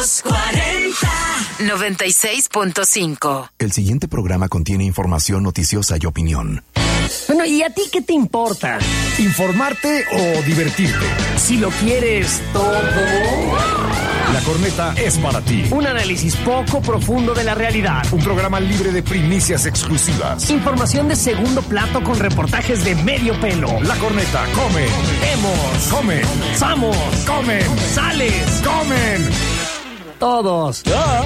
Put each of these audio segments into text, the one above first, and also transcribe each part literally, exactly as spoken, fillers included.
cuarenta noventa y seis punto cinco. El siguiente programa contiene información noticiosa y opinión. Bueno, ¿y a ti qué te importa? ¿Informarte o divertirte? Si lo quieres todo. La Corneta es para ti. Un análisis poco profundo de la realidad. Un programa libre de primicias exclusivas. Información de segundo plato con reportajes de medio pelo. La Corneta come. Hemos. Comen. Samos. Comen. Sales. Comen. Todos. ¡Ah!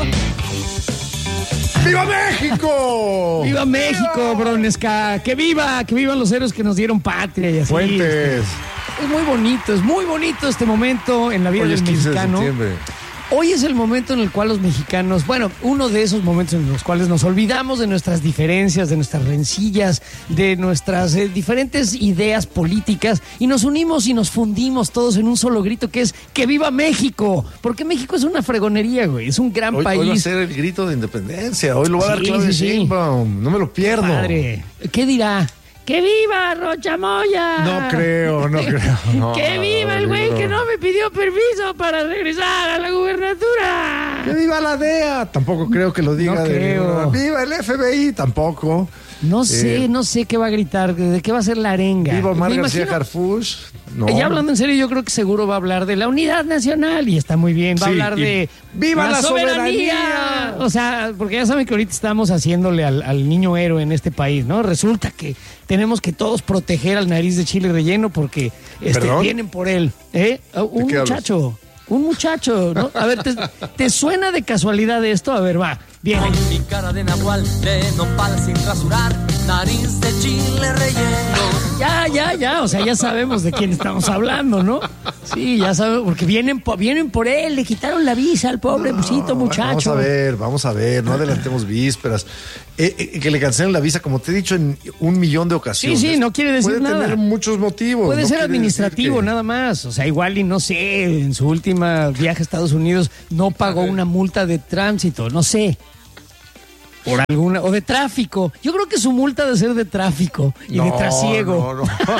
¡Viva México! ¡Viva México, Bronesca! ¡Que viva! ¡Que vivan los héroes que nos dieron patria! Y así. Fuentes. Es muy bonito, es muy bonito este momento en la vida Hoy del es quince mexicano. de septiembre. Hoy es el momento en el cual los mexicanos, bueno, uno de esos momentos en los cuales nos olvidamos de nuestras diferencias, de nuestras rencillas, de nuestras eh, diferentes ideas políticas y nos unimos y nos fundimos todos en un solo grito que es ¡que viva México! Porque México es una fregonería, güey, es un gran Hoy, país. hoy va a ser el grito de independencia. Hoy lo va a dar Sí, Claudia sí, sí. Sheinbaum. No me lo pierdo. Padre, ¿qué dirá? ¡Que viva Rocha Moya! No creo, no creo. No, ¡Que viva el güey no. que no me pidió permiso para regresar a la gubernatura! ¡Que viva la D E A! Tampoco creo que lo diga. No de creo. ninguna- ¡Viva el F B I! Tampoco. No sé, Eh, no sé qué va a gritar, de qué va a ser la arenga. ¿Viva Omar Me García imagino- Harfuch? No. Ya hablando en serio, yo creo que seguro va a hablar de la unidad nacional y está muy bien. Va a Sí, hablar y de ¡viva la soberanía! O sea, porque ya saben que ahorita estamos haciéndole al, al niño héroe en este país, ¿no? Resulta que tenemos que todos proteger al nariz de chile relleno porque este, ¿Perdón? vienen por él. ¿Eh? Un qué hablas? muchacho, un muchacho, ¿no? A ver, ¿te, ¿te suena de casualidad esto? A ver, va, bien. Con mi cara de nahual, de nopal sin rasurar, nariz de chile relleno. Ya, ya, ya, o sea, ya sabemos de quién estamos hablando, ¿no? Sí, ya sabemos, porque vienen, po- vienen por él, le quitaron la visa al pobre musito muchacho. Vamos a ver, vamos a ver, no adelantemos vísperas. Eh, eh, que le cancelen la visa, como te he dicho en un millón de ocasiones. Sí, sí, no quiere decir Puede nada. tener muchos motivos. Puede no ser quiere administrativo, decir que- nada más. O sea, igual y no sé, en su última viaje a Estados Unidos no pagó una multa de tránsito, no sé. Por alguna, o de tráfico. Yo creo que su multa debe ser de tráfico y de No, trasiego.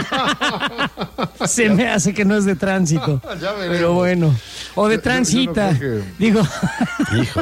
no, no. Se me hace que no es de tránsito. Ya veremos. Pero bueno. O de Yo- yo- yo no transita. creo que- Digo, Hijo.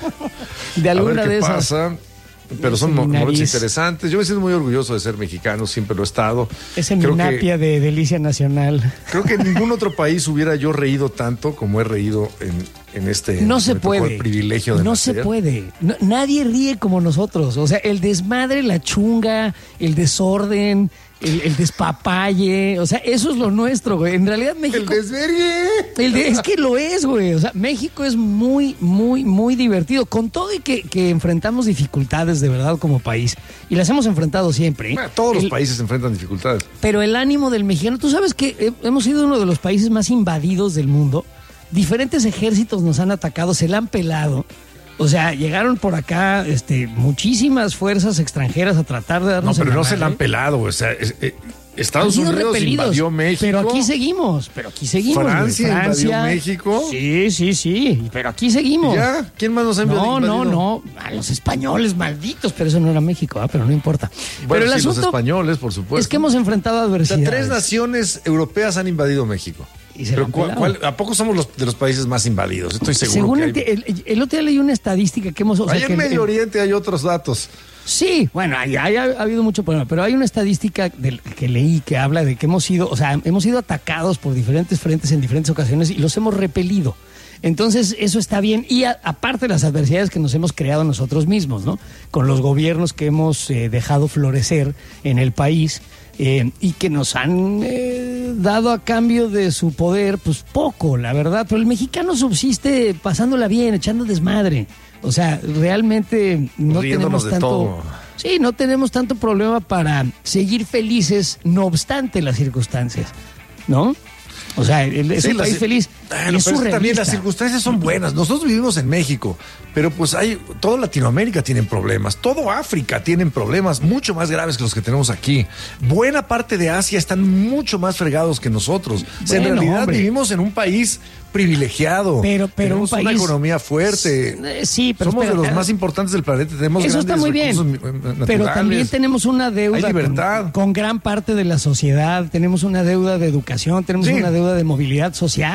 de A alguna ver qué de esas. pasa. Pero son Ese mo- mi momentos nariz. interesantes. Yo me siento muy orgulloso de ser mexicano, siempre lo he estado. Ese Creo que- minapia de Delicia Nacional. Creo que en ningún otro país hubiera yo reído tanto como he reído en, en este. No se me tocó puede. El privilegio de no nacer. se puede. No- nadie ríe como nosotros. O sea, el desmadre, la chunga, el desorden, el, el despapalle. O sea, eso es lo nuestro, güey. En realidad El México... desvergue. El de- es que lo es, güey. O sea, México es muy, muy, muy divertido. Con todo y que, que enfrentamos dificultades de verdad como país. Y las hemos enfrentado siempre. ¿eh? Bueno, todos los El- países enfrentan dificultades. Pero el ánimo del mexicano, tú sabes que eh, hemos sido uno de los países más invadidos del mundo. Diferentes ejércitos nos han atacado, se la han pelado. O sea, llegaron por acá este, muchísimas fuerzas extranjeras a tratar de No, darnos pero en la no se la han madre. pelado. O sea, es- eh, Estados Han sido Unidos repelidos, invadió México. Pero aquí seguimos, pero aquí seguimos. güey. Francia invadió México. Sí, sí, sí, pero aquí seguimos. ¿Ya? ¿Quién más nos ha invadido? No, no, no, a los españoles malditos, pero eso no era México, ¿ah? Pero no importa. Bueno, pero el sí, los asunto españoles, por supuesto. es que hemos enfrentado O sea, adversidades. tres naciones europeas han invadido México. Y se Pero la han ¿cuál- pelado. cuál- ¿a poco somos los de los países más invadidos? Estoy seguro Según que hay. enti- el, el otro día leí una estadística que hemos... O sea, Ahí que en el- Medio el- Oriente hay otros datos. Sí, bueno, ahí, ahí ha, ha habido mucho problema, pero hay una estadística del, que leí que habla de que hemos sido, o sea, hemos sido atacados por diferentes frentes en diferentes ocasiones y los hemos repelido. Entonces, eso está bien. Y a- aparte de las adversidades que nos hemos creado nosotros mismos, ¿no? Con los gobiernos que hemos eh, dejado florecer en el país eh, y que nos han eh, dado a cambio de su poder, pues poco, la verdad. Pero el mexicano subsiste pasándola bien, echando desmadre. O sea, realmente no Riéndonos tenemos de tanto... todo. Sí, no tenemos tanto problema para seguir felices, no obstante las circunstancias, ¿no? O sea, el- es Sí, un las- país feliz. Bueno, y es pero es que también surrealista. las circunstancias son buenas. Nosotros vivimos en México, pero pues hay toda Latinoamérica tienen problemas, todo África tienen problemas mucho más graves que los que tenemos aquí. Buena parte de Asia están mucho más fregados que nosotros. O sea, en Bueno, realidad hombre. vivimos en un país privilegiado. Pero- pero tenemos un país- una economía fuerte. Eh, sí, pero somos espera, de los más importantes del planeta. Tenemos Eso está grandes muy bien, recursos, eh, naturales. pero también tenemos una deuda Hay con, libertad. con gran parte de la sociedad, tenemos una deuda de educación, tenemos Sí. una deuda de movilidad social, o sea,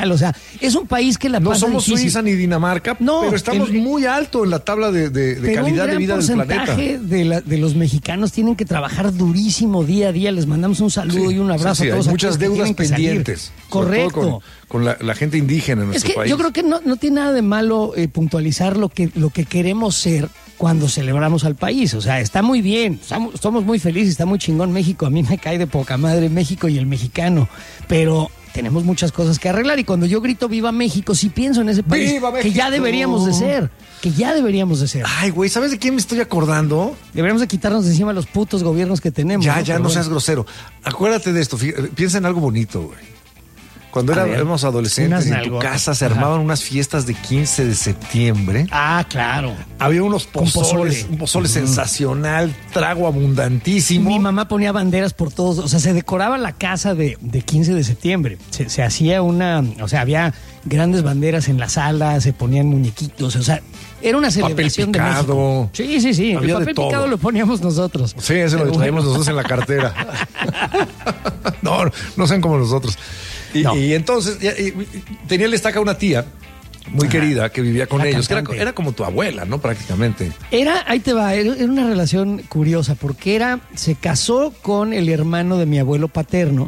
es un país que la No pasa somos difícil. Suiza ni Dinamarca, No, pero estamos el- muy alto en la tabla de, de- de Pero calidad un de gran vida del planeta. porcentaje de, la- de los mexicanos tienen que trabajar durísimo día a día. Les mandamos un saludo Sí, y un abrazo sí, sí, a todos hay muchas aquellos que deudas tienen que salir. pendientes. sobre Correcto. todo Con, con la, la gente indígena en Es nuestro que país. yo creo que no, no tiene nada de malo eh, puntualizar lo que, lo que queremos ser cuando celebramos al país. O sea, está muy bien, estamos, somos muy felices, está muy chingón México. A mí me cae de poca madre México y el mexicano, pero tenemos muchas cosas que arreglar. Y cuando yo grito Viva México, sí pienso en ese país ¡Viva que ya México! deberíamos de ser, que ya deberíamos de ser. Ay, güey, ¿sabes de quién me estoy acordando? Deberíamos de quitarnos de encima los putos gobiernos que tenemos. Ya, ¿no? ya, Pero no bueno. seas grosero. Acuérdate de esto, fí- piensa en algo bonito, güey. Cuando A era- ver, éramos adolescentes unas y en tu nalgotas. casa se Ajá. armaban unas fiestas de quince de septiembre. Ah, claro. Había unos Con pozoles, pozole. un pozole sensacional, trago abundantísimo. Mi mamá ponía banderas por todos, o sea, se decoraba la casa de, de quince de septiembre. Se, se hacía una, o sea, había grandes banderas en la sala, se ponían muñequitos, o sea, era una celebración de picado. México. Sí, sí, sí. Había El de papel todo. picado lo poníamos nosotros. Sí, ese lo Pero traíamos bueno. nosotros en la cartera. no, no sean como nosotros. Y, No. y entonces ya, y- y tenía el estaca una tía muy querida que vivía con La ellos, que era, cantante. era como tu abuela, ¿no? Prácticamente. Era, ahí te va, era, era una relación curiosa porque era, se casó con el hermano de mi abuelo paterno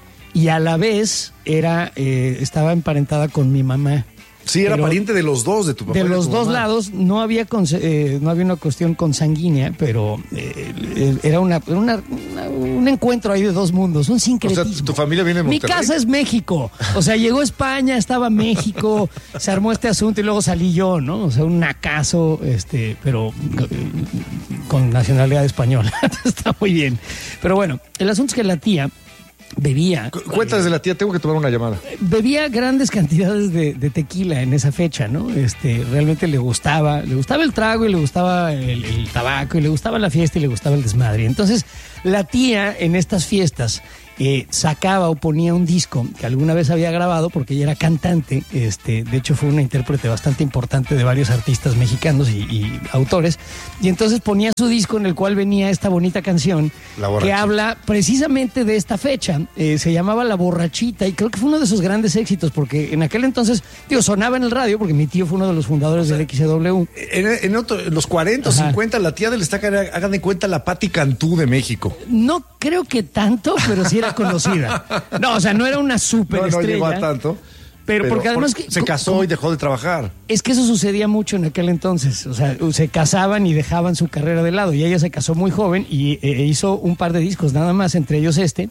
y a la vez era, eh, estaba emparentada con mi mamá. Sí, era Pero pariente de los dos, de tu papá. y De los tu dos mamá. lados no había conse- eh, no había una cuestión consanguínea, pero eh, eh, era una, una- una- un encuentro ahí de dos mundos, un sincretismo. O sea, tu familia viene de Mi Monterrey. casa es México, o sea, llegó España, estaba México, se armó este asunto y luego salí yo, ¿no? O sea, un nacazo, este, pero eh, con nacionalidad española. Está muy bien. Pero bueno, el asunto es que la tía bebía. Cu- Cuéntales de la tía, tengo que tomar una llamada. Bebía grandes cantidades de, de tequila en esa fecha, ¿no? Este, realmente le gustaba, le gustaba el trago y le gustaba el, el tabaco y le gustaba la fiesta y le gustaba el desmadre. Entonces, la tía en estas fiestas eh, sacaba o ponía un disco que alguna vez había grabado porque ella era cantante, este, de hecho fue una intérprete bastante importante de varios artistas mexicanos y, y autores, y entonces ponía su disco en el cual venía esta bonita canción La que borrachita. habla precisamente de esta fecha. Eh, se llamaba La Borrachita y creo que fue uno de sus grandes éxitos porque en aquel entonces, digo, sonaba en el radio porque mi tío fue uno de los fundadores del X C W. En, en otro- en los cuarenta o Ajá. cincuenta, la tía del estaca era, hagan de cuenta, la Patti Cantú de México. No creo que tanto, pero sí era conocida. No, o sea, no era una No, superestrella. no llegó a tanto. Pero porque además que- se casó como- y dejó de trabajar. Es que eso sucedía mucho en aquel entonces. O sea, se casaban y dejaban su carrera de lado. Y ella se casó muy joven y eh, hizo un par de discos nada más, entre ellos este,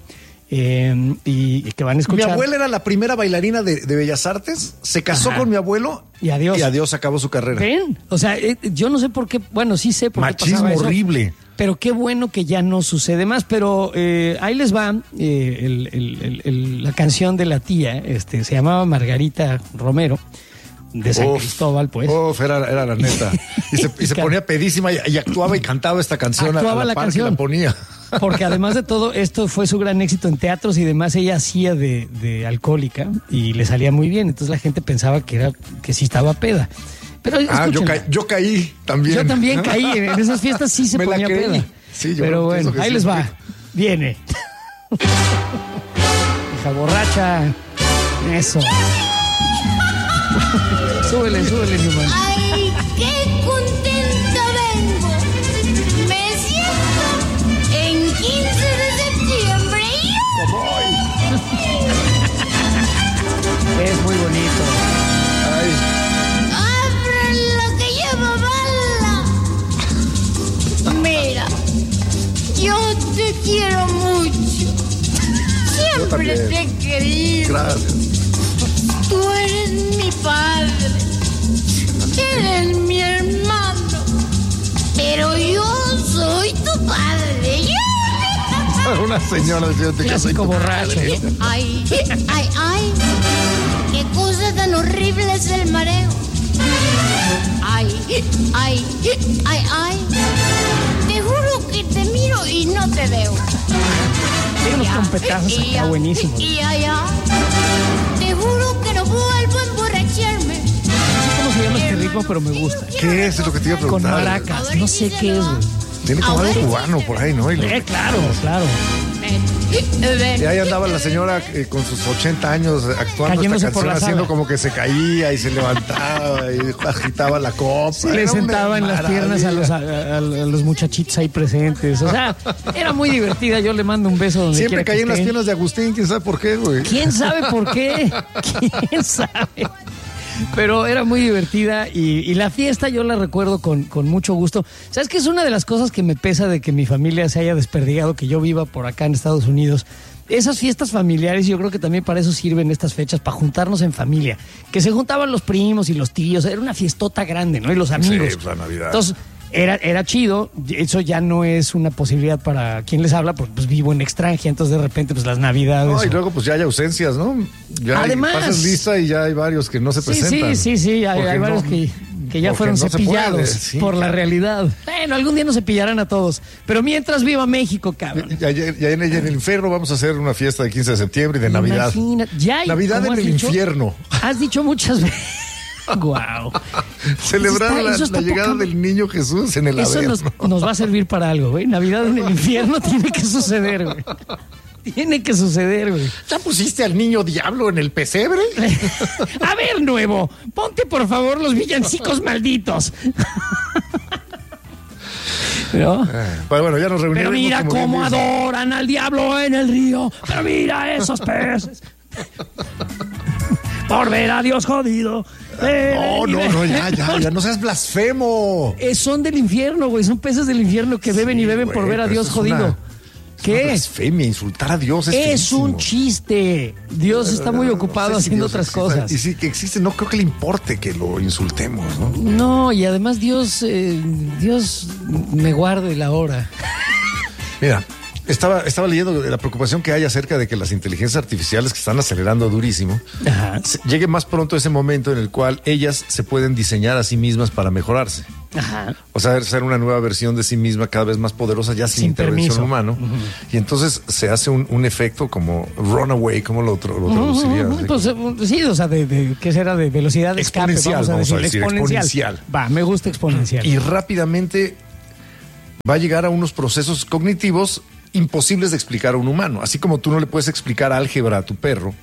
eh, y, y que van a escuchar. Mi abuela era la primera bailarina de, de Bellas Artes, se casó Ajá. con mi abuelo Y adiós. y adiós acabó su carrera. ¿Ven? O sea, eh, yo no sé por qué, bueno, sí sé por qué Machismo pasaba eso, horrible. pero qué bueno que ya no sucede más. Pero eh, ahí les va eh, el- el- el- el- la canción de la tía, este, se llamaba Margarita Romero, de San Uf, Cristóbal, pues. Uf, era, era la neta. Y se, y se Y can- ponía pedísima y, y actuaba y cantaba esta canción a- Actuaba a la, la par canción. que la ponía. Porque además de todo, esto fue su gran éxito en teatros y demás. Ella hacía de, de alcohólica y le salía muy bien. Entonces la gente pensaba que era que sí estaba peda. Pero Ah, yo, escúchenla. caí, yo caí también. Yo también caí. En en esas fiestas sí se Me la ponía creí. peda. Sí, yo Pero pienso bueno, que ahí sí. les va. Viene. Hija borracha. Eso. súbele, súbele, Newman. ¡Ay, qué contenta vengo! Me siento en quince de septiembre. Es muy bonito. Ay, ¡Abran lo que lleva bala! Mira, yo te quiero mucho. Siempre también. te he querido. gracias. Tú eres mi padre. Eres mi hermano. Pero yo soy tu padre. Una señora diciéndote que soy Clásico tu borracho, padre. ¿no? Ay, ay, ay. Qué cosa tan horrible es el mareo. Ay, ay, ay, ay. Te juro que te miro y no te veo. Tiene unos trompetazos Y acá ay, buenísimos. Y ay, ay. Te juro que no vuelvo a emborracharme. ¿Cómo se llama este ritmo? Pero me gusta. ¿Qué es? Es lo que te iba a Con preguntar. maracas. No sé qué es, güey. Tiene como A algo ver. cubano por ahí, ¿no? Y lo- Eh, claro, claro. ven, ven. Y ahí andaba la señora eh, con sus ochenta años actuando Cayéndose esta por canción, la haciendo sala. como que se caía y se levantaba y agitaba la copa. Se le Era una sentaba en las piernas a los, a, a- a los muchachitos ahí presentes. O sea, era muy divertida. Yo le mando un beso donde Siempre quiera que caía en las esté. piernas de Agustín, quién sabe por qué, güey. ¿Quién sabe por qué? ¿Quién sabe? Pero era muy divertida y, y la fiesta yo la recuerdo con, con mucho gusto. ¿Sabes qué es una de las cosas que me pesa de que mi familia se haya desperdigado, que yo viva por acá en Estados Unidos? Esas fiestas familiares, yo creo que también para eso sirven estas fechas, para juntarnos en familia. Que se juntaban los primos y los tíos, era una fiestota grande, ¿no? Y los amigos. Sí, pues, la Navidad. Entonces, era, era chido, eso ya no es una posibilidad para quien les habla, porque pues vivo en extranjera, entonces de repente pues las navidades... No, y o- luego pues ya hay ausencias, ¿no? Ya hay- Además- pasas lista y ya hay varios que no se Sí, presentan. sí, sí, sí, hay, Porque hay varios no- que, que ya porque fueron no se cepillados puede, sí. por la realidad. Bueno, algún día nos cepillarán a todos, pero mientras viva México, cabrón. Ya, ya- ya en, ya en el infierno vamos a hacer una fiesta de quince de septiembre y de Navidad. Imagina- ya hay, Navidad ¿cómo en has el dicho? infierno. Has dicho muchas veces. Wow. Celebrar la, la llegada del niño Jesús en el Eso Averno. nos, nos va a servir para algo, güey. Navidad en el infierno tiene que suceder, güey. Tiene que suceder, güey. ¿Ya pusiste al niño diablo en el pesebre? A ver, nuevo, ponte por favor los villancicos malditos. ¿No? Bueno, bueno, ya nos reunimos. Pero mira como bien cómo dice. adoran al diablo en el río. Pero mira esos peces. Por ver a Dios jodido. No, no, no, ya, ya, ya, no seas blasfemo. Eh, son del infierno, güey. Son peces del infierno que beben y beben güey, por ver a pero Dios eso es una- jodido. Una ¿Qué? blasfemia, insultar a Dios es, Es feísimo. un chiste. Dios está muy No ocupado sé si haciendo Dios otras exista. cosas. Y sí que existe, no creo que le importe que lo insultemos, ¿no? No, y además Dios, eh, Dios me guarde la hora. Mira, estaba, estaba leyendo de la preocupación que hay acerca de que las inteligencias artificiales que están acelerando durísimo, Ajá. se- llegue más pronto ese momento en el cual ellas se pueden diseñar a sí mismas para mejorarse. Ajá. O sea, ser una nueva versión de sí misma cada vez más poderosa, ya sin, Sin intervención permiso. humana. Y entonces se hace un, un efecto como runaway, ¿cómo lo, tra- lo traducirías? Ujú, pues, eh, sí, o sea, de, de- ¿qué será? De velocidad de escape, Exponencial, vamos a vamos a decir. decir, exponencial. Va, me gusta exponencial. Y rápidamente va a llegar a unos procesos cognitivos imposibles de explicar a un humano. Así como tú no le puedes explicar álgebra a tu perro,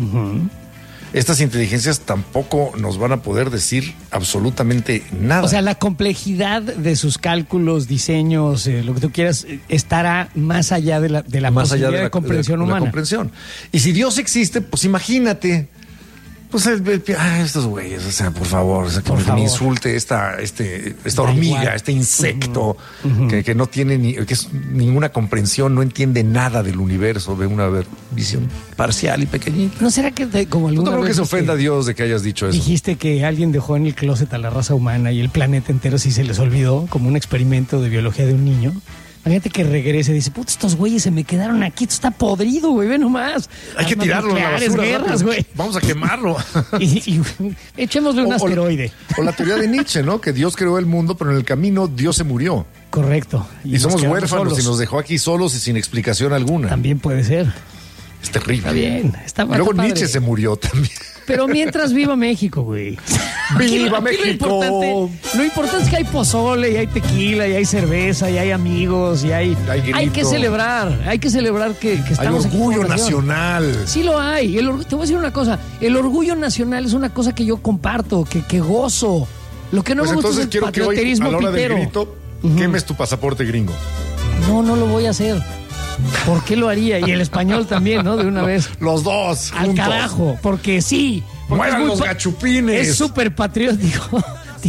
estas inteligencias tampoco nos van a poder decir absolutamente nada. O sea, la complejidad de sus cálculos, diseños, eh, lo que tú quieras, eh, estará más allá de la, de la más allá posibilidad de de, la comprensión de la humana. comprensión. Y si Dios existe, pues imagínate. Pues el, el- ah, estos güeyes, o sea, por favor, o sea, que Por me, favor. me insulte esta, este, esta Da hormiga, igual. este insecto que, que no tiene ni, que es ninguna comprensión, no entiende nada del universo, ve una ver- visión parcial y pequeñita. ¿No será que te- como No alguna creo que vez se ofenda a este, Dios de que hayas dicho eso. dijiste que alguien dejó en el closet a la raza humana y el planeta entero sí se les olvidó, como un experimento de biología de un niño? Imagínate que regrese y dice, puta, estos güeyes se me quedaron aquí, esto está podrido, güey, ve nomás. Hay que Armas tirarlo a la nucleares, basura, guerras, rápido. güey. Vamos a quemarlo. Y, y echémosle un O- o- asteroide. O, la teoría de Nietzsche, ¿no? Que Dios creó el mundo, pero en el camino Dios se murió. Correcto. Y, nos somos quedamos huérfanos solos. y nos dejó aquí solos y sin explicación alguna. También puede ser. Es terrible. Está bien, está- Y luego está padre. Nietzsche se murió también. Pero mientras viva México, güey. Aquí lo- ¡Viva aquí Lo México! importante, lo importante es que hay pozole, y hay tequila, y hay cerveza, y hay amigos, y hay... Hay Hay, grito. que celebrar, hay que celebrar que, que Hay estamos aquí orgullo como nación. nacional. Sí lo hay. El orgu- te voy a decir una cosa. El orgullo nacional es una cosa que yo comparto, que, que gozo. Lo que no Pues me gusta entonces es el quiero que hoy, patrioterismo a la hora pitero. del grito, quemes tu pasaporte gringo. No, no lo voy a hacer. ¿Por qué lo haría? Y el español también, ¿no? De una vez. Los dos, Al juntos. carajo, porque sí. Porque Mueran muy los pa- gachupines. Es súper patriótico.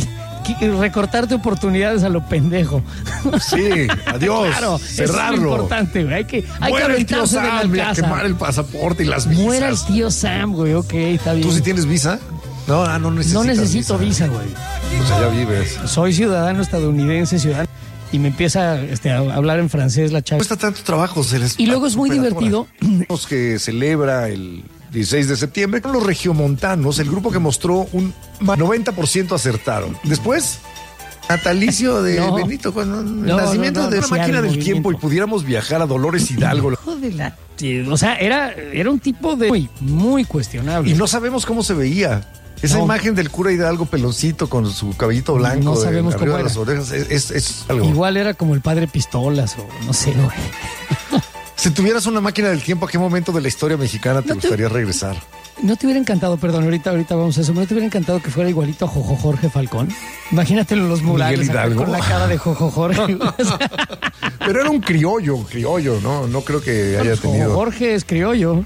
Recortarte oportunidades a lo pendejo. Sí, adiós. Claro, eso es cerrarlo. lo importante, güey. Hay que, hay que Muera el tío aventarse de la Sam y a casa. quemar el pasaporte y las visas. Muera el tío Sam, güey. Ok, está bien. ¿Tú sí tienes visa? No, ah, no necesitas No necesito visa, güey. O sea, ya vives. Soy ciudadano estadounidense, ciudadano. Y me empieza este, a hablar en francés la chava. Cuesta tanto trabajo. Se les Y luego es muy divertido. Los que celebra el dieciséis de septiembre, con los regiomontanos, el grupo que mostró un noventa por ciento acertaron. Después, natalicio de No. Benito, cuando el No, nacimiento no, no, de no una sea máquina el del movimiento. tiempo y pudiéramos viajar a Dolores Hidalgo. Hijo de la- O sea, era, era un tipo de muy, muy cuestionable. Y no sabemos cómo se veía. Esa No. imagen del cura Hidalgo peloncito con su cabellito blanco No de- sabemos arriba cómo de las era. orejas es, es- es algo. Igual era como el padre Pistolas o no sé, güey. Si tuvieras una máquina del tiempo, ¿a qué momento de la historia mexicana te No te- gustaría regresar? ¿No te hubiera encantado, perdón, ahorita, ahorita vamos a eso, ¿no te hubiera encantado que fuera igualito a Jojo Jorge Falcón? Imagínatelo en los murales Miguel acá, Hidalgo. con la cara de Jojo Jorge. Pero era un criollo, un criollo, ¿no? No creo que haya Jojo tenido. Jorge es criollo.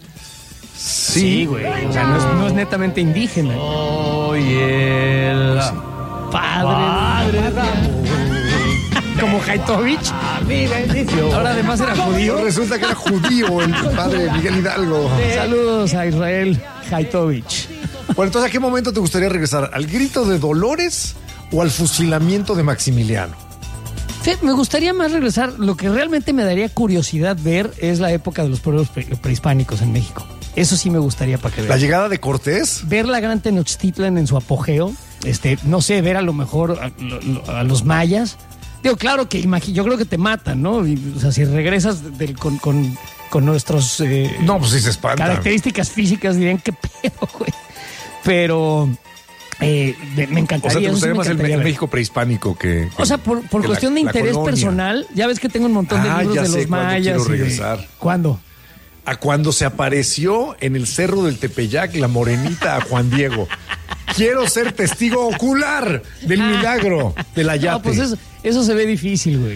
Sí, güey. O sea, no es, no es netamente indígena. Oye, la Padre, como Haitovich. Ahora además era judío. Resulta que era judío el padre de Miguel Hidalgo. Saludos a Israel Haitovich. Bueno, entonces, ¿a qué momento te gustaría regresar? ¿Al grito de Dolores o al fusilamiento de Maximiliano? Sí, me gustaría más regresar. Lo que realmente me daría curiosidad ver es la época de los pueblos pre- prehispánicos en México. Eso sí me gustaría para que ¿La vean. llegada de Cortés? Ver la gran Tenochtitlan en su apogeo. Este, no sé, ver a lo mejor a, lo- a los mayas. Digo, claro que imagi- yo creo que te matan, ¿no? Y, o sea, si regresas del- con, con, con nuestros eh, No, pues sí se espanta. características físicas, dirían qué pedo, güey. Pero eh, de- me O encantaría. sea, te eso sí gustaría me más el, encantaría el ver. México prehispánico que... que- O sea, por, por que cuestión la- de la interés colonia. personal, ya ves que tengo un montón de Ah, libros ya de sé los cuándo mayas. quiero y de- regresar. ¿Cuándo? A cuando se apareció en el cerro del Tepeyac la morenita a Juan Diego. Quiero ser testigo ocular del milagro del Ayate. No, pues eso, eso se ve difícil, güey.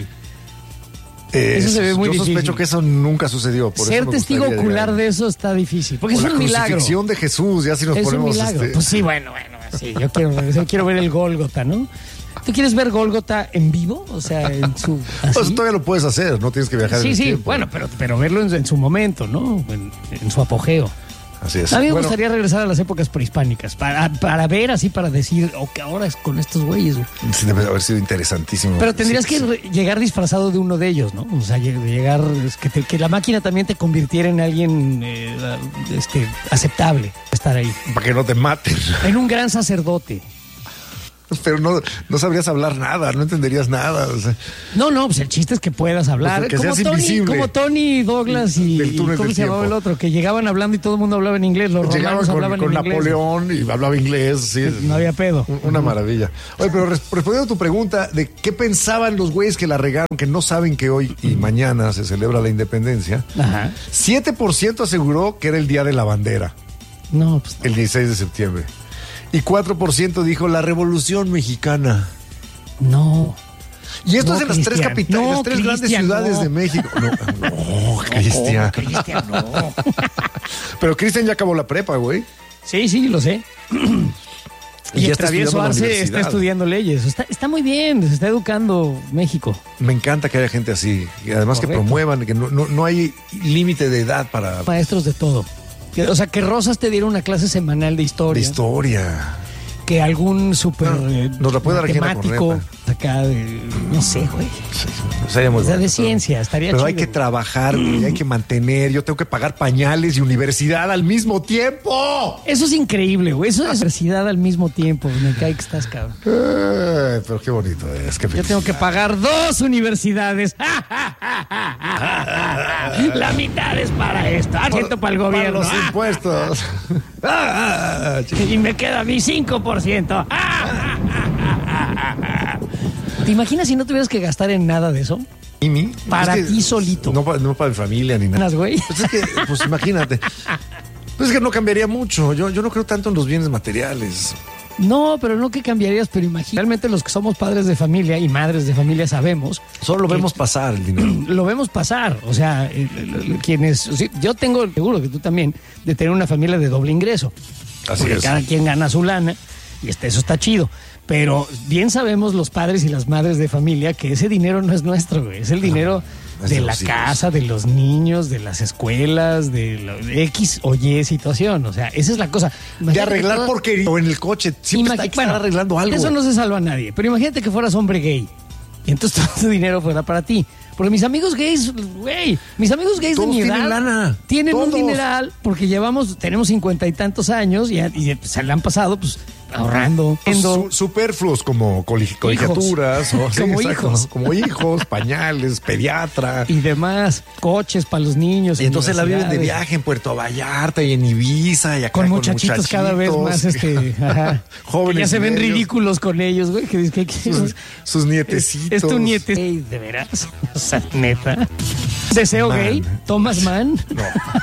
Eh, eso se ve muy yo sospecho difícil. que eso nunca sucedió. Por Ser eso me testigo gustaría ocular llegar. de eso está difícil. Porque O es la un milagro. crucifixión de Jesús, ya si nos Es un ponemos... milagro. este, Pues sí, bueno, bueno, sí. Yo quiero, yo quiero ver el Gólgota, ¿no? ¿Tú quieres ver Gólgota en vivo? O sea, en su. pues así. todavía lo puedes hacer, no tienes que viajar en Sí, el sí, tiempo. bueno, pero, pero verlo en, en su momento, ¿no? En, en su apogeo. Así es. A mí me Bueno, gustaría regresar a las épocas prehispánicas para, para ver así, para decir, o que ahora es con estos güeyes, güey. sí, debe haber sido interesantísimo. Pero tendrías Sí, que sí. re- llegar disfrazado de uno de ellos, ¿no? O sea, lleg- llegar, es que, te- que la máquina también te convirtiera en alguien eh, este, aceptable, estar ahí. Para que no te maten. En un gran sacerdote. Pero no, no sabrías hablar nada, no entenderías nada. O sea, No, no, pues el chiste es que puedas hablar. Pues que como, seas Tony, invisible. como Tony Douglas y, Del y túnel ¿cómo del se llamaba el tiempo. otro? Que llegaban hablando y todo el mundo hablaba en inglés. Los llegaban romanos con, hablaban con en inglés. Napoleón y hablaba inglés. Sí, No había pedo. Una maravilla. Oye, pero res- respondiendo a tu pregunta de qué pensaban los güeyes que la regaron, que no saben que hoy y mañana se celebra la independencia, Ajá. siete por ciento aseguró que era el Día de la Bandera, No, pues el dieciséis de septiembre. Y cuatro por ciento dijo la Revolución Mexicana. no. Y esto No, es en las tres Cristian. capitales, No, las tres grandes Cristian, ciudades no. de México. No, no, Cristian. Cristian, no. Pero Cristian ya acabó la prepa, güey. Sí, sí, lo sé. Y Y, ya el está Travieso estudiando en la Arce está universidad. estudiando leyes. Está, está muy bien, se está educando México. Me encanta que haya gente así. Y además que Correcto. promuevan, que no, no, no hay límite de edad para... Maestros de todo. Que- o sea, que Rosas te diera una clase semanal de De historia. historia. Que algún súper No, eh, nos la puede dar Regina matemático Correta. acá de, no sé, güey. Sería muy O sea, bueno, de pero- ciencia, estaría Pero chido. hay que güey. trabajar, güey, hay que mantener. Yo tengo que pagar pañales y universidad al mismo tiempo. Eso es increíble, güey. Eso es universidad al mismo tiempo. Me cae que estás, cabrón. Ay, pero qué bonito es. Qué Yo tengo que pagar dos universidades. La mitad es para esto. Asiento para el Para gobierno. los impuestos. Ah, ch- Y me queda mi cinco por ciento. ¿Te imaginas si no tuvieras que gastar en nada de eso? Mimi, Para es que- ti solito. No, pa- no para mi familia ni nada. Unas, güey. Pues es que, pues imagínate. Pues es que no cambiaría mucho. Yo, yo no creo tanto en los bienes materiales. No, pero no que cambiarías, pero imagínate. Realmente los que somos padres de familia y madres de familia sabemos. Solo lo que vemos pasar el dinero. Lo vemos pasar. O sea, eh, eh, quienes. o sea, yo tengo, seguro que tú también, de tener una familia de doble ingreso. Así Porque es. cada quien gana su lana y este, eso está chido. Pero bien sabemos los padres y las madres de familia que ese dinero no es nuestro, güey. Es el dinero es de de la los hijos. casa, de los niños, de las escuelas, de, lo- de X o Y situación. O sea, esa es la cosa. De Imagínate arreglar que todas- porquería en el coche. Siempre Imagi- está, hay que bueno, estar arreglando algo. Eso no se salva a nadie. Pero imagínate que fueras hombre gay. Y entonces todo tu dinero fuera para ti. Porque mis amigos gays, güey, mis amigos gays Todos de mi edad tienen lana. tienen un Todos. dineral porque llevamos, tenemos cincuenta y tantos años y, y se le han pasado pues ahorrando, Su- superfluos como coli- colegiaturas, o- sí, Como exacto, hijos. como hijos, pañales, pediatra. y demás, coches para los niños. Y entonces la viven de universidades. viaje en Puerto Vallarta y en Ibiza y acá Con muchachitos cada vez más, este, ajá, jóvenes. que ya se ven medios, ridículos con ellos, güey, que, que, que- Sus, sus es, nietecitos. es tu niete. Ey, ¿de veras? O sea, neta. ¿Deseo Mann. gay? ¿Thomas Mann? No.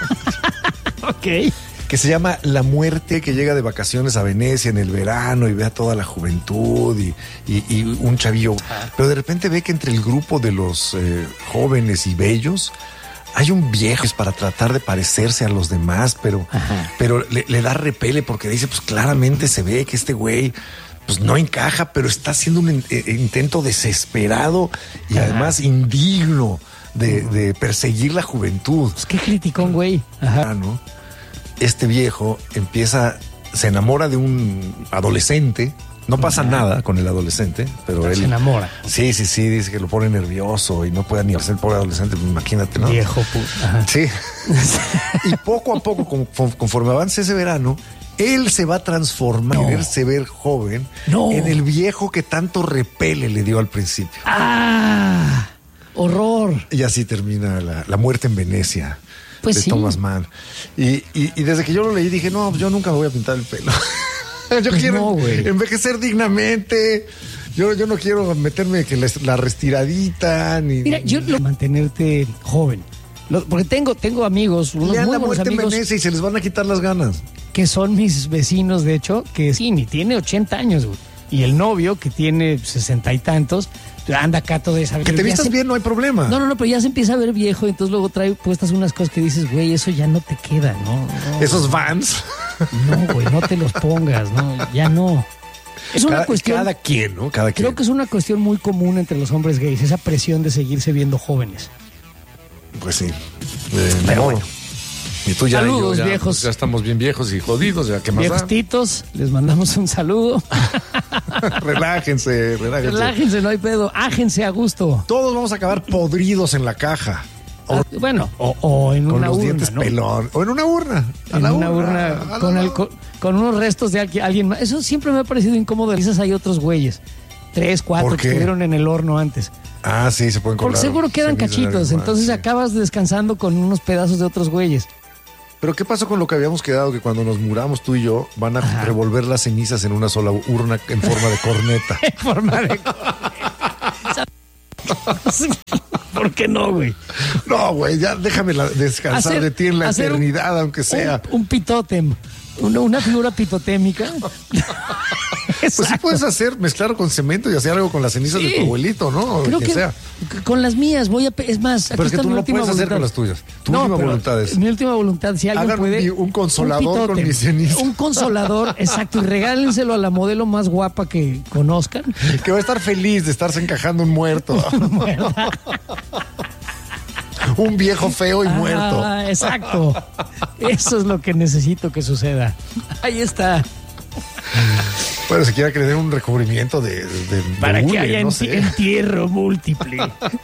Ok. Que se llama La Muerte, que llega de vacaciones a Venecia en el verano y ve a toda la juventud y, y, y un chavillo. Pero de repente ve que entre el grupo de los eh, jóvenes y bellos hay un viejo para tratar de parecerse a los demás, pero, pero le, le da repele porque dice, pues claramente se ve que este güey pues no encaja, pero está haciendo un in- eh, intento desesperado y Ajá. además indigno de, de perseguir la juventud. Pues qué criticón, güey. Ajá. Ah, ¿no? Este viejo empieza, se enamora de un adolescente. No pasa Ajá. nada con el adolescente, pero Se él enamora. Sí, sí, sí, dice que lo pone nervioso y no puede ni hacer el pobre adolescente, pues imagínate, ¿no? Viejo, pu- ajá. Sí. Y poco a poco, con- conforme avance ese verano, él se va a transformar, No. quererse ver joven, No. en el viejo que tanto repele le dio al principio. ¡Ah! ¡Horror! Y así termina la, la muerte en Venecia. Pues de sí. Thomas Mann. Y, y, y desde que yo lo leí dije, no, yo nunca me voy a pintar el pelo. Yo Pues quiero no, güey. envejecer dignamente. Yo, yo no quiero meterme que la, la restiradita ni. Mira, yo lo mantenerte joven. Lo- porque tengo, tengo amigos, unos lean muy La buenos Muerte en amigos Venecia y se les van a quitar las ganas. que son mis vecinos, de hecho, que sí, ni tiene ochenta años, güey. Y el novio, que tiene sesenta y tantos, anda acá todo esa. Que te ya vistas se- bien, no hay problema. No, no, no, pero ya se empieza a ver viejo, entonces luego trae puestas unas cosas que dices, güey, eso ya no te queda, ¿no? no Esos Vans. No, güey, no te los pongas, no, ya no. Es una Cada, cuestión, cada quien, ¿no? Cada creo quien. que es una cuestión muy común entre los hombres gays, esa presión de seguirse viendo jóvenes. Pues sí. Eh, Pero no. bueno. Y tú ya, y yo Saludos, ya, viejos. pues, ya estamos bien viejos y jodidos, ya que más Viejos da? titos, les mandamos un saludo. Relájense, relájense. Relájense, no hay pedo, ájense a gusto. Todos vamos a acabar podridos en la caja. O, Ah, bueno, o, o en con una los urna, dientes ¿no? pelón. O en una urna. A En la una urna, a la- con, el- con- con unos restos de alguien, alguien más. Eso siempre me ha parecido incómodo. Quizás hay otros güeyes, tres, cuatro, ¿Por que qué? estuvieron en el horno antes. Ah, sí, se pueden colar. Porque seguro quedan cenizas de cachitos, alguien más, entonces sí. acabas descansando con unos pedazos de otros güeyes. Pero ¿qué pasó con lo que habíamos quedado? Que cuando nos muramos tú y yo, van a revolver las cenizas en una sola urna en forma de corneta. En forma de... ¿Por qué no, güey? No, güey, ya déjame la- descansar Hacer- de ti en la hacer un- eternidad, aunque sea. Un, un pitótem, una, una figura pitotémica. Pues sí puedes hacer, mezclar con cemento y hacer algo con las cenizas Sí. de tu abuelito, ¿no? O de Creo quien que sea. c- con las mías voy a... pe- Es más, aquí Pero es que está tú mi no última puedes hacer voluntad. con las tuyas. Tu No, última pero voluntad es. Mi última voluntad, si alguien Hagan un puede... pi- un consolador con pitótem, mis cenizas. Un consolador, exacto, y regálenselo a la modelo más guapa que conozcan. Que va a estar feliz de estarse encajando un muerto. Un viejo feo y muerto. Ah, exacto. Eso es lo que necesito que suceda. Ahí está. Bueno, si quiera que le den un recubrimiento de, de- de Para que hule, haya no enti- sé. entierro múltiple.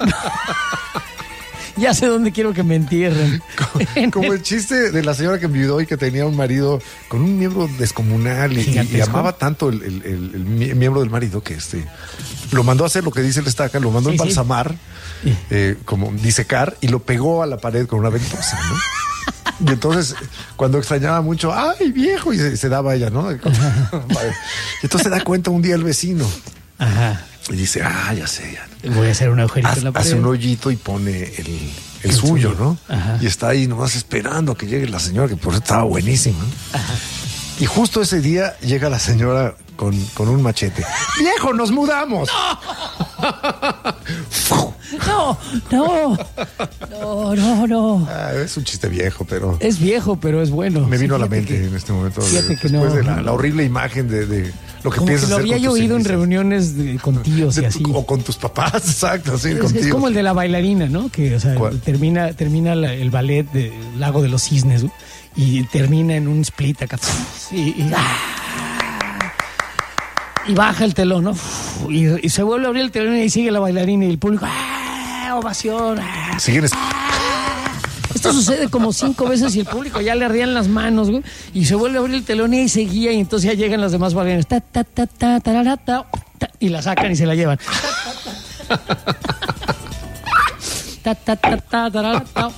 Ya sé dónde quiero que me entierren. Como el chiste de la señora que enviudó y que tenía un marido con un miembro descomunal y, y- y Gigantesco. amaba tanto el, el- el- el mie- miembro del marido que este lo mandó a hacer lo que dice el estaca, lo mandó a Sí, sí. embalsamar, eh, como disecar, y lo pegó a la pared con una ventosa, ¿no? Y entonces, cuando extrañaba mucho, ¡ay, viejo! Y se, se daba ella, ¿no? Y entonces se da cuenta un día el vecino Ajá. y dice, ah, ya sé, ya. Voy a hacer un agujerito Haz- en la hace pared. un hoyito y pone el, el El suyo, suyo. ¿no? Ajá. Y está ahí nomás esperando a que llegue la señora, que por eso estaba buenísima. Y justo ese día llega la señora con, con un machete. ¡Viejo, nos mudamos! No, no, no, no, no. Ah, es un chiste viejo, pero Es viejo, pero es bueno. me Sí, vino a la fíjate mente que- en este momento. fíjate que después no, de la, no. la horrible imagen de, de lo que Como que piensas lo hacer había con yo tus oído en cenizas. reuniones de- con tíos y De- así. O con tus papás, exacto, sí, Es, contigo. es como el de la bailarina, ¿no? Que, o sea, ¿Cuál? termina, termina la- el ballet de Lago de los Cisnes, ¿no? Y termina en un split acá. Y, y, ¡ah! Y baja el telón, ¿no? Y, y se vuelve a abrir el telón y ahí sigue la bailarina y el público. ¡Ah! Ovación. ¡Ah! Siguen es- Esto sucede como cinco veces y el público ya le ardían las manos, güey. Y se vuelve a abrir el telón y ahí seguía y entonces ya llegan las demás bailarinas. Ta, ta, ta, ta, tarara, ta, ta, y la sacan y se la llevan. Ta, ta, ta, ta, tarara, ta.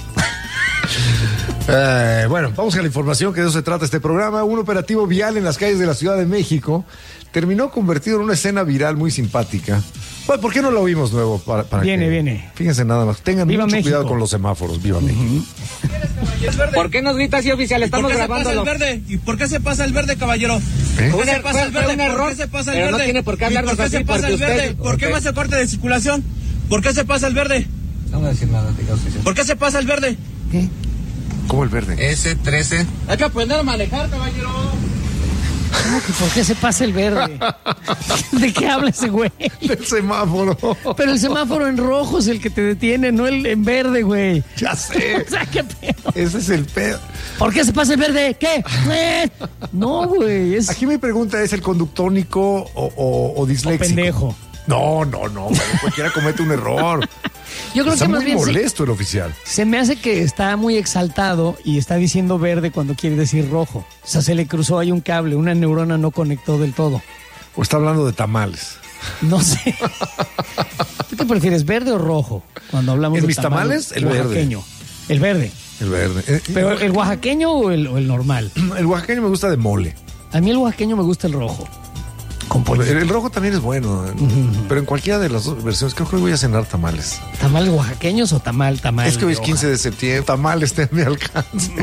Eh, bueno, vamos a la información, que de eso se trata este programa. Un operativo vial en las calles de la Ciudad de México terminó convertido en una escena viral muy simpática, Bueno, ¿por qué no lo oímos nuevo? Para, para Viene, que, viene. Fíjense nada más. Tengan Viva mucho México. cuidado con los semáforos. Viva uh-huh. México. ¿Por qué nos grita así, oficial? Estamos grabándolo. ¿Por qué se pasa el verde? ¿Y por qué se pasa el verde, caballero? ¿Eh? ¿Por qué se pasa el verde? Un error, ¿Por qué se pasa el pero verde? no tiene por qué hablarnos ¿Por qué así, se pasa porque el verde? usted- ¿Por qué ok. me hace corte de circulación? ¿Por qué se pasa el verde? No voy a decir nada, diga, oficial. ¿Por qué se pasa el verde? ¿Qué? ¿Cómo el verde? ese trece. Hay que aprender a manejar, caballero. ¿Cómo que por qué se pasa el verde? ¿De qué habla ese güey? El semáforo. Pero el semáforo en rojo es el que te detiene, no el en verde, güey. Ya sé. O sea, qué pedo. Ese es el pedo. ¿Por qué se pasa el verde? ¿Qué? Eh, No, güey. Es Aquí mi pregunta es: ¿el conductónico o, o, o disléxico? pendejo. No, no, no. Bueno, cualquiera comete un error. Yo creo Está que más muy bien se, molesto el oficial. se me hace que está muy exaltado y está diciendo verde cuando quiere decir rojo. O sea, se le cruzó ahí un cable, una neurona no conectó del todo. O está hablando de tamales. No sé. ¿Tú qué prefieres, verde o rojo? Cuando hablamos En de mis tamales, el verde. oaxaqueño. El verde. El verde. Eh, ¿Pero el oaxaqueño o el, o el normal? El oaxaqueño me gusta de mole. A mí el oaxaqueño me gusta el rojo. Con El, pollito. el rojo también es bueno. Uh-huh. Pero en cualquiera de las dos versiones, creo que hoy voy a cenar tamales. ¿Tamales oaxaqueños o tamal, tamal? Es que hoy es de quince hoja? de septiembre. Tamales está en mi alcance.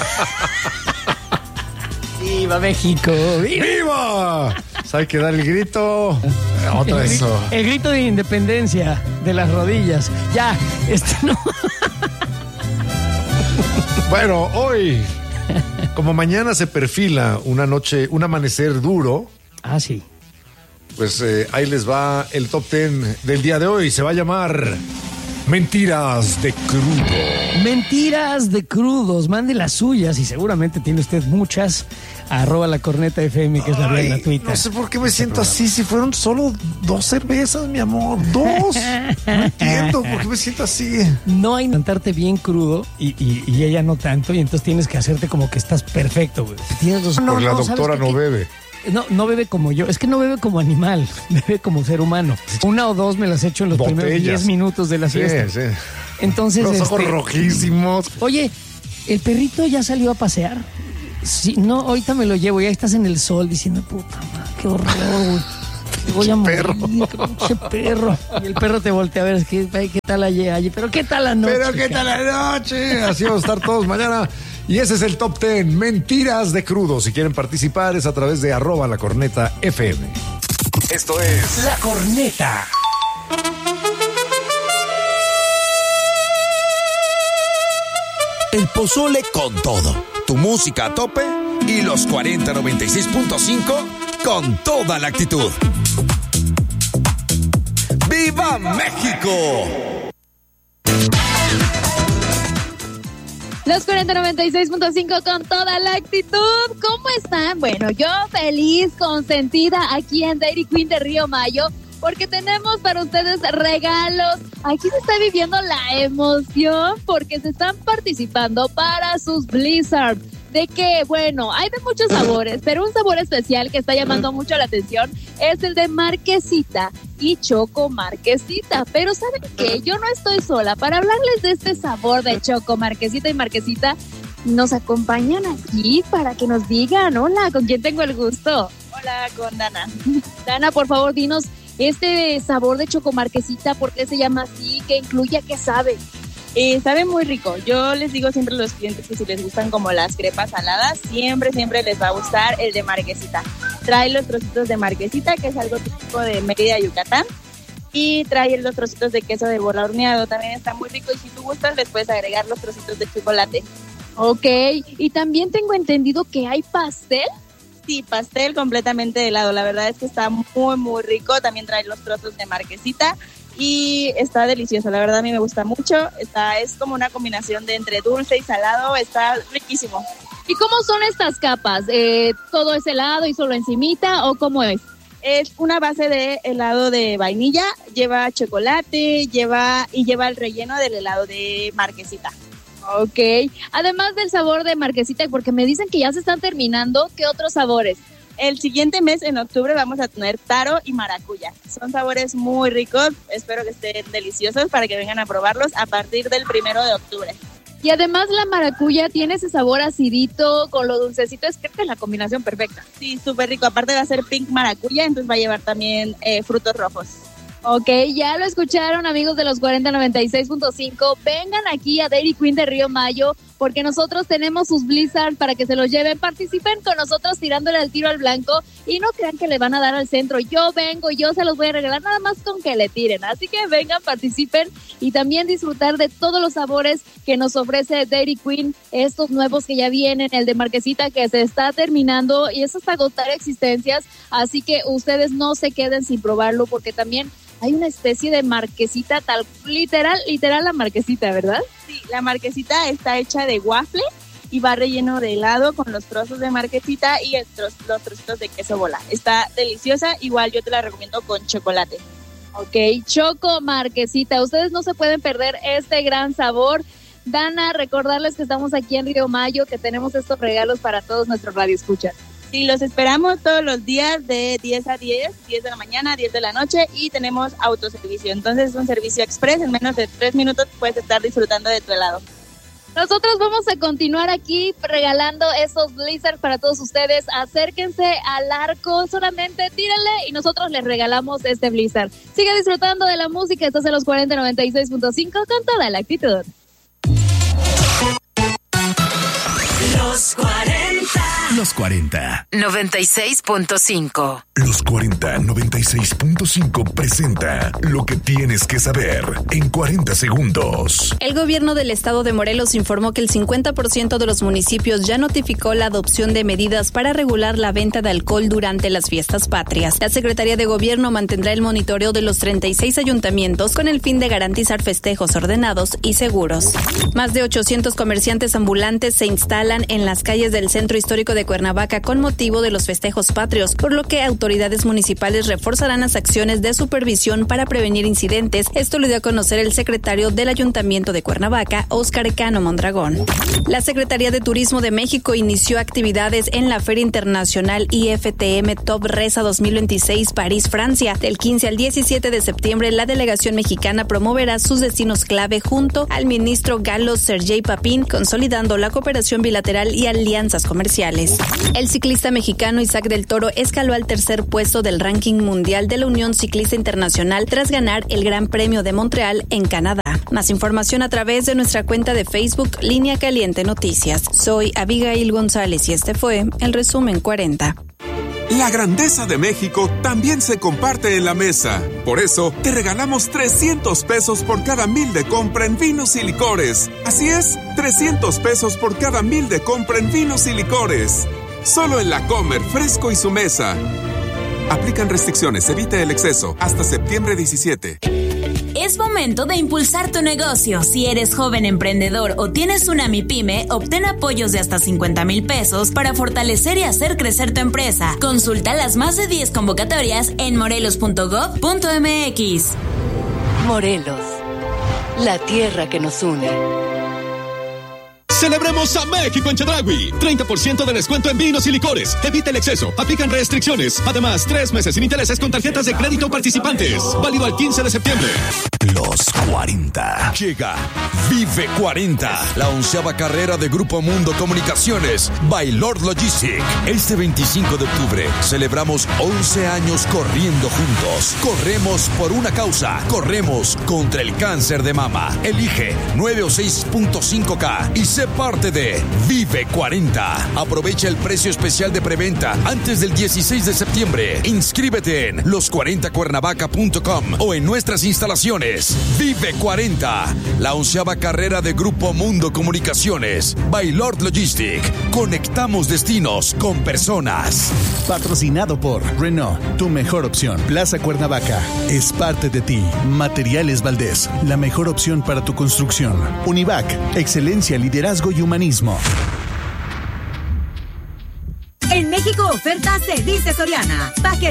¡Viva México! ¡Viva! ¡Viva! Pues hay que dar el grito. Otra El, vez. grito, el grito de independencia de las rodillas. Ya, este no. Bueno, hoy, como mañana se perfila una noche, un amanecer duro, Ah, sí. pues eh, ahí les va el top ten del día de hoy. Se va a llamar Mentiras de Crudo. Mentiras de crudos. Mande las suyas y seguramente tiene usted muchas. Arroba la corneta F M, que es la vía Ay, gratuita. no sé por qué me siento así. Si fueron solo dos cervezas, mi amor. Dos. No entiendo por qué me siento así. No hay cantarte bien crudo y, y, y ella no tanto, y entonces tienes que hacerte como que estás perfecto, güey. Tienes dos... Porque la ¿sabes doctora qué? no bebe. No, no bebe como yo. Es que no bebe como animal, bebe como ser humano. Una o dos me las echo en los Botellas. primeros diez minutos de la Sí, fiesta. sí. Entonces, Los ojos este, rojísimos. oye, ¿el perrito ya salió a pasear? Sí, no, ahorita me lo llevo y ahí estás en el sol diciendo, puta madre, qué horror, güey. Te voy a morir, perro. qué pinche perro. Y el perro te voltea a ver, es que, ay, ¿qué tal ayer? Pero ¿qué tal la noche? Pero qué tal la noche. Así vamos a estar todos mañana. Y ese es el top ten. Mentiras de Crudo. Si quieren participar es a través de arroba la corneta F M. Esto es La Corneta. El pozole con todo, tu música a tope y los cuarenta noventa y seis punto cinco con toda la actitud. ¡Viva México! Los cuarenta noventa y seis punto cinco con toda la actitud. ¿Cómo están? Bueno, yo feliz, consentida aquí en Dairy Queen de Río Mayo, porque tenemos para ustedes regalos. Aquí se está viviendo la emoción porque se están participando para sus Blizzard. De que, bueno, hay de muchos sabores, pero un sabor especial que está llamando mucho la atención es el de Marquesita y Choco Marquesita. Pero ¿saben qué? Yo no estoy sola. Para hablarles de este sabor de Choco Marquesita y Marquesita, nos acompañan aquí para que nos digan, hola, ¿con quién tengo el gusto? Hola, con Dana. Dana, por favor, dinos este sabor de Choco Marquesita, ¿por qué se llama así? ¿Qué incluye? ¿Qué sabe? Eh, sabe muy rico. Yo les digo siempre a los clientes que si les gustan como las crepas saladas, siempre, siempre les va a gustar el de marquesita. Trae los trocitos de marquesita, que es algo típico de Mérida, Yucatán. Y trae los trocitos de queso de bola horneado, también está muy rico. Y si tú gustas, les puedes agregar los trocitos de chocolate. Ok, y también tengo entendido que hay pastel. Sí, pastel completamente de helado. La verdad es que está muy, muy rico. También trae los trozos de marquesita. Y está delicioso, la verdad a mí me gusta mucho. Está, es como una combinación de entre dulce y salado, está riquísimo. ¿Y cómo son estas capas? Eh, ¿Todo es helado y solo encimita o cómo es? Es una base de helado de vainilla, lleva chocolate, lleva y lleva el relleno del helado de marquesita. Ok, además del sabor de marquesita, porque me dicen que ya se están terminando, ¿qué otros sabores? El siguiente mes, en octubre, vamos a tener taro y maracuya. Son sabores muy ricos, espero que estén deliciosos para que vengan a probarlos a partir del primero de octubre. Y además la maracuya tiene ese sabor acidito con lo dulcecito, es creo que es la combinación perfecta. Sí, súper rico, aparte va a ser pink maracuya, entonces va a llevar también eh, frutos rojos. Ok, ya lo escucharon, amigos de los cuarenta noventa y seis punto cinco. Vengan aquí a Dairy Queen de Río Mayo, porque nosotros tenemos sus Blizzard para que se los lleven. Participen con nosotros tirándole al tiro al blanco y no crean que le van a dar al centro. Yo vengo, yo se los voy a regalar nada más con que le tiren. Así que vengan, participen y también disfrutar de todos los sabores que nos ofrece Dairy Queen. Estos nuevos que ya vienen, el de marquesita que se está terminando y es hasta agotar existencias. Así que ustedes no se queden sin probarlo, porque también hay una especie de marquesita tal, literal, literal la marquesita, ¿verdad? Sí, la marquesita está hecha de waffle y va relleno de helado con los trozos de marquesita y el tro- los trocitos de queso bola. Está deliciosa, igual yo te la recomiendo con chocolate. Ok, choco marquesita, ustedes no se pueden perder este gran sabor. Dana, recordarles que estamos aquí en Río Mayo, que tenemos estos regalos para todos nuestros radioescuchas. Sí, los esperamos todos los días de diez a diez, diez de la mañana, diez de la noche, y tenemos autoservicio. Entonces es un servicio express, en menos de tres minutos puedes estar disfrutando de tu helado. Nosotros vamos a continuar aquí regalando esos Blizzard para todos ustedes. Acérquense al arco, solamente tírenle y nosotros les regalamos este Blizzard. Sigue disfrutando de la música, estás en los cuarenta noventa y seis punto cinco con toda la actitud. Los cuarenta. Los cuarenta. noventa y seis punto cinco. Los cuarenta noventa y seis punto cinco presenta lo que tienes que saber en cuarenta segundos. El gobierno del estado de Morelos informó que el cincuenta por ciento de los municipios ya notificó la adopción de medidas para regular la venta de alcohol durante las fiestas patrias. La Secretaría de Gobierno mantendrá el monitoreo de los treinta y seis ayuntamientos con el fin de garantizar festejos ordenados y seguros. Más de ochocientos comerciantes ambulantes se instalan en las calles del centro histórico de Cuernavaca con motivo de los festejos patrios, por lo que autoridades municipales reforzarán las acciones de supervisión para prevenir incidentes. Esto lo dio a conocer el secretario del Ayuntamiento de Cuernavaca, Óscar Cano Mondragón. La Secretaría de Turismo de México inició actividades en la Feria Internacional I F T M Top Resa dos mil veintiséis París, Francia. Del quince al diecisiete de septiembre, la delegación mexicana promoverá sus destinos clave junto al ministro galo Sergei Papin, consolidando la cooperación bilateral y alianzas comerciales. El ciclista mexicano Isaac del Toro escaló al tercer puesto del ranking mundial de la Unión Ciclista Internacional tras ganar el Gran Premio de Montreal en Canadá. Más información a través de nuestra cuenta de Facebook, Línea Caliente Noticias. Soy Abigail González y este fue el resumen cuarenta. La grandeza de México también se comparte en la mesa. Por eso, te regalamos trescientos pesos por cada mil de compra en vinos y licores. Así es, trescientos pesos por cada mil de compra en vinos y licores. Solo en La Comer, Fresco y su mesa. Aplican restricciones, evite el exceso. Hasta septiembre diecisiete. Es momento de impulsar tu negocio. Si eres joven emprendedor o tienes una MIPYME, obtén apoyos de hasta cincuenta mil pesos para fortalecer y hacer crecer tu empresa. Consulta las más de diez convocatorias en morelos punto gob punto m x. Morelos, la tierra que nos une. Celebremos a México en Chedraui. treinta por ciento de descuento en vinos y licores. Evita el exceso. Aplican restricciones. Además, tres meses sin intereses con tarjetas de crédito participantes. Válido al quince de septiembre. Los cuarenta. Llega Vive cuarenta, la onceava carrera de Grupo Mundo Comunicaciones by Lord Logistic. Este veinticinco de octubre celebramos once años corriendo juntos. Corremos por una causa. Corremos contra el cáncer de mama. Elige nueve o seis punto cinco K y sé parte de Vive cuarenta. Aprovecha el precio especial de preventa antes del dieciséis de septiembre. Inscríbete en los cuarenta cuernavaca punto com o en nuestras instalaciones. Vive cuarenta, la onceava carrera de Grupo Mundo Comunicaciones by Lord Logistic. Conectamos destinos con personas. Patrocinado por Renault, tu mejor opción. Plaza Cuernavaca, es parte de ti. Materiales Valdés, la mejor opción para tu construcción. Univac, excelencia, liderazgo y humanismo. En México oferta se dice Soriana. Paquete